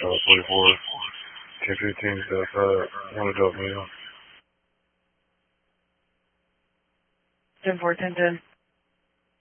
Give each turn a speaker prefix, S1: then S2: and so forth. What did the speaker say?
S1: 44, 1015, outside, one adult male.
S2: 10-4, 10-10.